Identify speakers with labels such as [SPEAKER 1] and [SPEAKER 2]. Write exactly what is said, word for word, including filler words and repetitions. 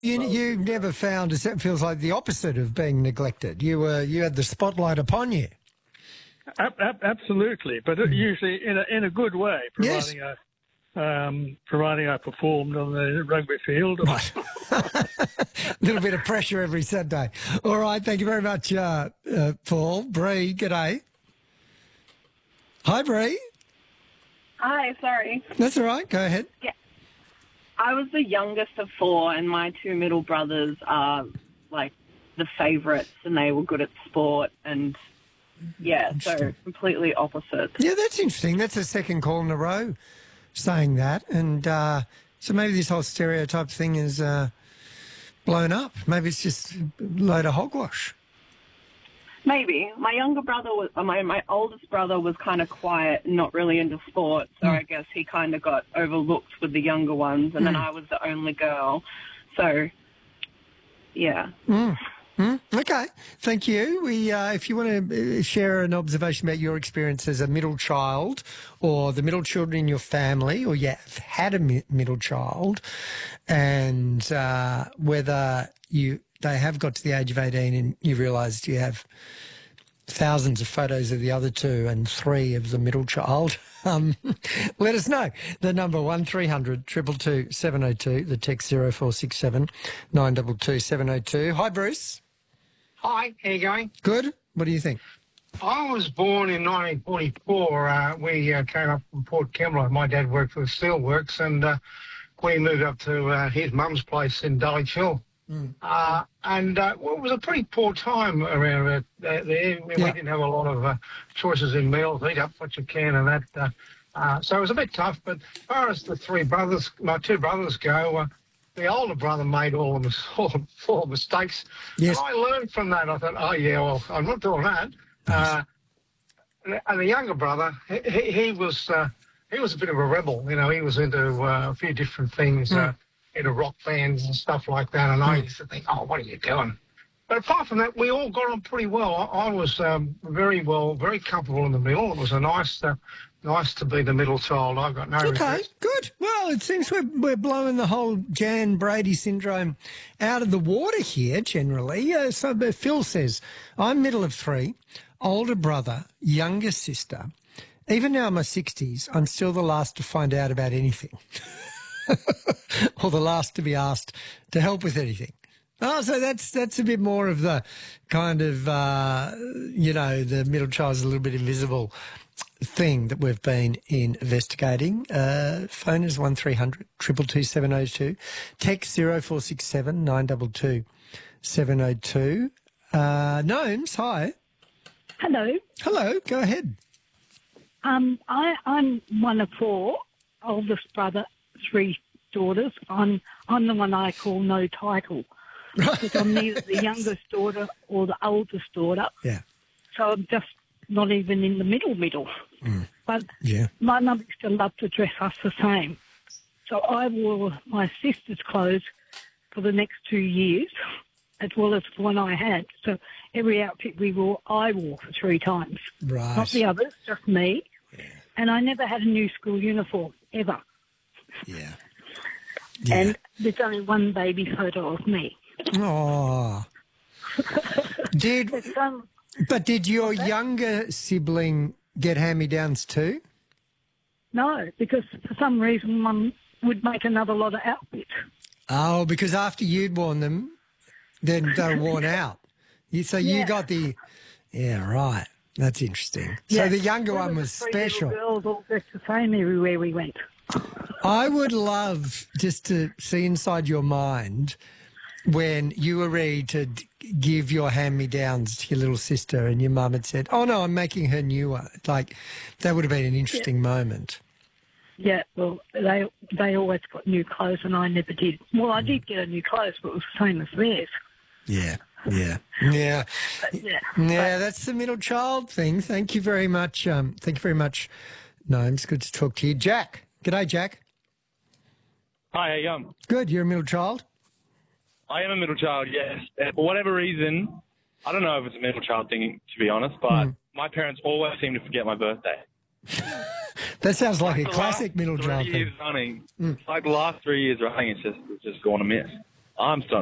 [SPEAKER 1] You you never found it feels like the opposite of being neglected. You were you had the spotlight upon you.
[SPEAKER 2] Ab- ab- absolutely, but it usually in a in a good way, providing
[SPEAKER 1] Yes.
[SPEAKER 2] I um, providing I performed on the rugby field.
[SPEAKER 1] Right. A little bit of pressure every Saturday. All right, thank you very much, uh, uh, Paul. Bree, g'day. Hi, Bree.
[SPEAKER 3] Hi, sorry.
[SPEAKER 1] That's all right. Go ahead.
[SPEAKER 3] Yeah. I was the youngest of four, and my two middle brothers are, like, the favourites, and they were good at sport, and, yeah, so completely opposite.
[SPEAKER 1] Yeah, that's interesting. That's the second call in a row saying that. And uh, so maybe this whole stereotype thing is uh, blown up. Maybe it's just a load of hogwash.
[SPEAKER 3] Maybe. My younger brother was, uh, my, my oldest brother was kind of quiet and not really into sport, so
[SPEAKER 1] Mm.
[SPEAKER 3] I guess he kind of got overlooked with the younger ones, and then
[SPEAKER 1] Mm.
[SPEAKER 3] I was the only girl. So, yeah.
[SPEAKER 1] Mm. Mm. Okay, thank you. We, uh, if you want to share an observation about your experience as a middle child or the middle children in your family, or you have had a mi- middle child, and uh, whether you they have got to the age of eighteen and you realised you have thousands of photos of the other two and three of the middle child, um, let us know. The number one three hundred two two two seven oh two, the text zero four six seven nine two two seven oh two. Hi, Bruce.
[SPEAKER 4] Hi, how you going?
[SPEAKER 1] Good. What do you think?
[SPEAKER 4] I was born in nineteen forty-four. Uh, we uh, came up from Port Kembla. My dad worked for the Steelworks, and uh, we moved up to uh, his mum's place in Dulwich Hill.
[SPEAKER 1] Mm.
[SPEAKER 4] Uh, and uh, well, it was a pretty poor time around uh, there. We,
[SPEAKER 1] Yeah.
[SPEAKER 4] we didn't have a lot of uh, choices in meals. Eat up what you can and that. Uh, uh, so it was a bit tough. But as far as the three brothers, my two brothers go, uh, the older brother made all the, all the, all the mistakes.
[SPEAKER 1] Yes.
[SPEAKER 4] And I learned from that. I thought, oh, yeah, well, I'm not doing that. Uh, and the younger brother, he, he, he was uh, he was a bit of a rebel. You know, he was into uh, a few different things,
[SPEAKER 1] Mm.
[SPEAKER 4] uh, into rock bands and stuff like that. And I
[SPEAKER 1] Mm.
[SPEAKER 4] used to think, oh, what are you doing? But apart from that, we all got on pretty well. I, I was um, very well, very comfortable in the middle. It was a nice, uh, nice to be the middle child. I've got no
[SPEAKER 1] Okay,
[SPEAKER 4] regrets.
[SPEAKER 1] good. Well, it seems we're, we're blowing the whole Jan Brady syndrome out of the water here, generally. Uh, so but Phil says, I'm middle of three, older brother, younger sister. Even now in my sixties, I'm still the last to find out about anything. Or the last to be asked to help with anything. Oh, so that's that's a bit more of the kind of, uh, you know, the middle child's a little bit invisible thing that we've been investigating. Uh, phone is one three hundred two two two seven oh two. Text zero four six seven nine two two seven oh two. Uh, Gnomes, hi.
[SPEAKER 5] Hello.
[SPEAKER 1] Hello, go ahead.
[SPEAKER 5] Um, I, I'm one of four, oldest brother, three daughters. I'm I'm the one I call no title because I'm neither the youngest daughter or the oldest daughter.
[SPEAKER 1] Yeah.
[SPEAKER 5] So I'm just not even in the middle middle.
[SPEAKER 1] Mm.
[SPEAKER 5] But
[SPEAKER 1] Yeah.
[SPEAKER 5] my mum used to love to dress us the same. So I wore my sister's clothes for the next two years, as well as the one I had. So every outfit we wore, I wore for three times.
[SPEAKER 1] Right.
[SPEAKER 5] Not the others, just me.
[SPEAKER 1] Yeah.
[SPEAKER 5] And I never had a new school uniform, ever.
[SPEAKER 1] Yeah. Yeah.
[SPEAKER 5] And there's only one baby photo of me.
[SPEAKER 1] Oh. Did
[SPEAKER 5] There's some,
[SPEAKER 1] but did your younger sibling get hand-me-downs too?
[SPEAKER 5] no, because for some reason Mum would make another lot of outfits.
[SPEAKER 1] Oh, because after you'd worn them, then they were worn out. You, so you
[SPEAKER 5] Yeah.
[SPEAKER 1] got the... Yeah, right. That's interesting. So
[SPEAKER 5] Yeah.
[SPEAKER 1] the younger
[SPEAKER 5] We
[SPEAKER 1] one
[SPEAKER 5] were
[SPEAKER 1] was
[SPEAKER 5] three
[SPEAKER 1] special.
[SPEAKER 5] little girls all dressed the same everywhere we went.
[SPEAKER 1] I would love just to see inside your mind when you were ready to d- give your hand-me-downs to your little sister and your mum had said, oh, no, I'm making her newer. Like, that would have been an interesting moment.
[SPEAKER 5] Yeah, well, they they always got new clothes and I never did. Well, I did get a new clothes, but it was the same as theirs.
[SPEAKER 1] Yeah, yeah, yeah.
[SPEAKER 5] But, yeah.
[SPEAKER 1] Yeah, that's the middle child thing. Thank you very much. Um, thank you very much, Gnomes. Good to talk to you. Jack. G'day, Jack.
[SPEAKER 6] Hi, how you going?
[SPEAKER 1] Good. You're a middle child?
[SPEAKER 6] I am a middle child, yes. And for whatever reason, I don't know if it's a middle child thing, to be honest, but
[SPEAKER 1] Mm.
[SPEAKER 6] my parents always seem to forget my birthday.
[SPEAKER 1] That sounds like a
[SPEAKER 6] The
[SPEAKER 1] classic
[SPEAKER 6] last
[SPEAKER 1] middle
[SPEAKER 6] three
[SPEAKER 1] child
[SPEAKER 6] years
[SPEAKER 1] thing.
[SPEAKER 6] running,
[SPEAKER 1] Mm.
[SPEAKER 6] like the last three years running, it's just it's just gone amiss. I'm starting